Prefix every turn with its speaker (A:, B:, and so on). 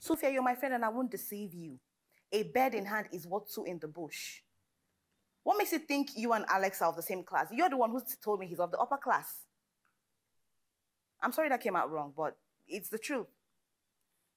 A: Sophia, you're my friend and I won't deceive you. A bird in hand is worth two in the bush. What makes you think you and Alex are of the same class? You're the one who told me he's of the upper class. I'm sorry that came out wrong, but it's the truth.